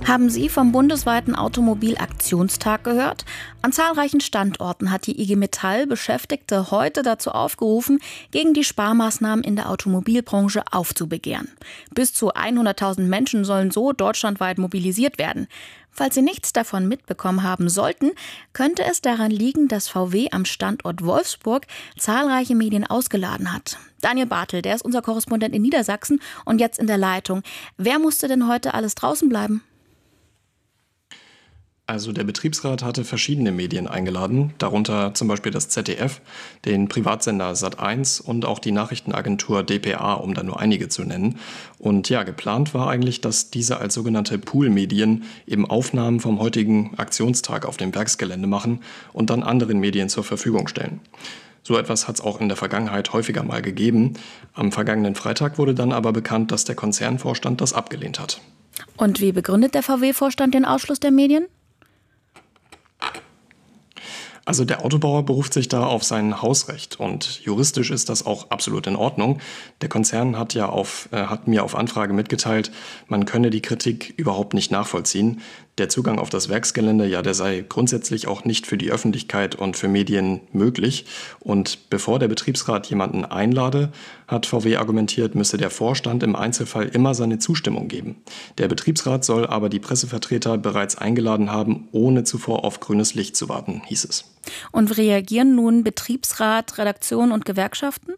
Haben Sie vom bundesweiten Automobilaktionstag gehört? An zahlreichen Standorten hat die IG Metall Beschäftigte heute dazu aufgerufen, gegen die Sparmaßnahmen in der Automobilbranche aufzubegehren. Bis zu 100.000 Menschen sollen so deutschlandweit mobilisiert werden. Falls Sie nichts davon mitbekommen haben sollten, könnte es daran liegen, dass VW am Standort Wolfsburg zahlreiche Medien ausgeladen hat. Daniel Bartel, der ist unser Korrespondent in Niedersachsen und jetzt in der Leitung. Wer musste denn heute alles draußen bleiben? Also der Betriebsrat hatte verschiedene Medien eingeladen, darunter zum Beispiel das ZDF, den Privatsender Sat.1 und auch die Nachrichtenagentur dpa, um da nur einige zu nennen. Und ja, geplant war eigentlich, dass diese als sogenannte Poolmedien eben Aufnahmen vom heutigen Aktionstag auf dem Werksgelände machen und dann anderen Medien zur Verfügung stellen. So etwas hat es auch in der Vergangenheit häufiger mal gegeben. Am vergangenen Freitag wurde dann aber bekannt, dass der Konzernvorstand das abgelehnt hat. Und wie begründet der VW-Vorstand den Ausschluss der Medien? Also der Autobauer beruft sich da auf sein Hausrecht und juristisch ist das auch absolut in Ordnung. Der Konzern hat mir auf Anfrage mitgeteilt, man könne die Kritik überhaupt nicht nachvollziehen. Der Zugang auf das Werksgelände, ja, der sei grundsätzlich auch nicht für die Öffentlichkeit und für Medien möglich. Und bevor der Betriebsrat jemanden einlade, hat VW argumentiert, müsse der Vorstand im Einzelfall immer seine Zustimmung geben. Der Betriebsrat soll aber die Pressevertreter bereits eingeladen haben, ohne zuvor auf grünes Licht zu warten, hieß es. Und wie reagieren nun Betriebsrat, Redaktion und Gewerkschaften?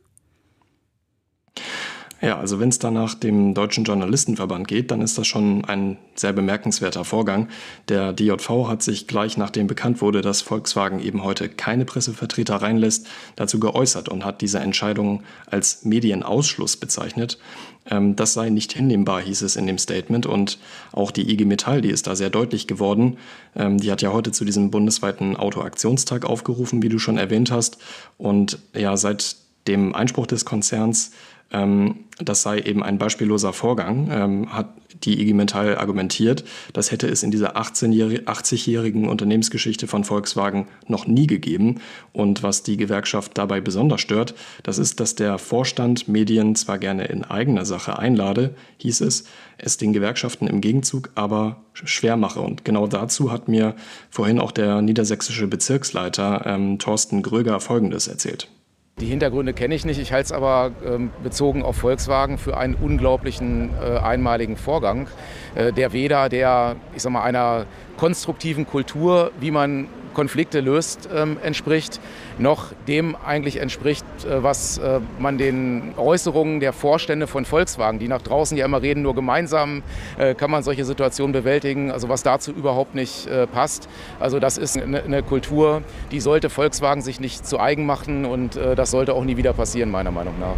Ja, also wenn es da nach dem Deutschen Journalistenverband geht, dann ist das schon ein sehr bemerkenswerter Vorgang. Der DJV hat sich gleich nachdem bekannt wurde, dass Volkswagen eben heute keine Pressevertreter reinlässt, dazu geäußert und hat diese Entscheidung als Medienausschluss bezeichnet. Das sei nicht hinnehmbar, hieß es in dem Statement. Und auch die IG Metall, die ist da sehr deutlich geworden. Die hat ja heute zu diesem bundesweiten Autoaktionstag aufgerufen, wie du schon erwähnt hast. Und ja, seit dem Einspruch des Konzerns, das sei eben ein beispielloser Vorgang, hat die IG Metall argumentiert. Das hätte es in dieser 80-jährigen Unternehmensgeschichte von Volkswagen noch nie gegeben. Und was die Gewerkschaft dabei besonders stört, das ist, dass der Vorstand Medien zwar gerne in eigener Sache einlade, hieß es den Gewerkschaften im Gegenzug aber schwer mache. Und genau dazu hat mir vorhin auch der niedersächsische Bezirksleiter Thorsten Gröger Folgendes erzählt. Die Hintergründe kenne ich nicht, ich halte es aber bezogen auf Volkswagen für einen unglaublichen einmaligen Vorgang, der weder einer konstruktiven Kultur, wie man Konflikte löst, entspricht, noch dem eigentlich entspricht, was man den Äußerungen der Vorstände von Volkswagen, die nach draußen ja immer reden, nur gemeinsam kann man solche Situationen bewältigen, also was dazu überhaupt nicht passt. Also das ist eine Kultur, die sollte Volkswagen sich nicht zu eigen machen und das sollte auch nie wieder passieren, meiner Meinung nach.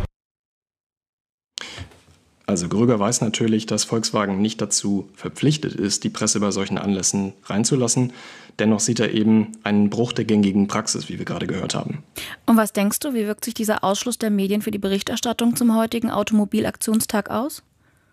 Also Gröger weiß natürlich, dass Volkswagen nicht dazu verpflichtet ist, die Presse bei solchen Anlässen reinzulassen. Dennoch sieht er eben einen Bruch der gängigen Praxis, wie wir gerade gehört haben. Und was denkst du, wie wirkt sich dieser Ausschluss der Medien für die Berichterstattung zum heutigen Automobilaktionstag aus?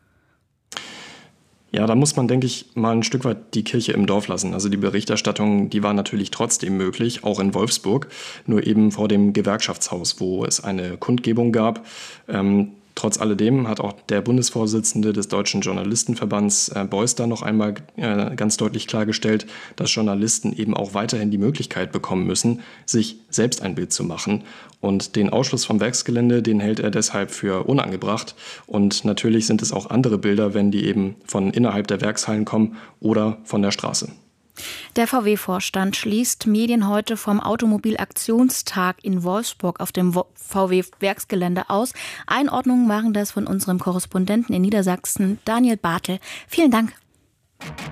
Ja, da muss man, denke ich, mal ein Stück weit die Kirche im Dorf lassen. Also die Berichterstattung, die war natürlich trotzdem möglich, auch in Wolfsburg, nur eben vor dem Gewerkschaftshaus, wo es eine Kundgebung gab. Trotz alledem hat auch der Bundesvorsitzende des Deutschen Journalistenverbands Beuys da noch einmal ganz deutlich klargestellt, dass Journalisten eben auch weiterhin die Möglichkeit bekommen müssen, sich selbst ein Bild zu machen. Und den Ausschluss vom Werksgelände, den hält er deshalb für unangebracht. Und natürlich sind es auch andere Bilder, wenn die eben von innerhalb der Werkshallen kommen oder von der Straße. Der VW-Vorstand schließt Medien heute vom Automobilaktionstag in Wolfsburg auf dem VW-Werksgelände aus. Einordnungen waren das von unserem Korrespondenten in Niedersachsen, Daniel Bartel. Vielen Dank.